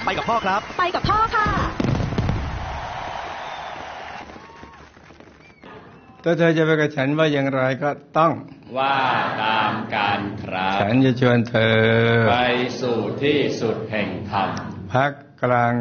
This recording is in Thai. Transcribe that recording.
ไปกับพ่อครับไปกับพ่อค่ะถ้าเธอจะไปกับฉันว่าอย่างไรก็ต้องว่าตามการครับฉันจะชวนเธอไปสู่ที่สุดแห่งธรรมพักกลาง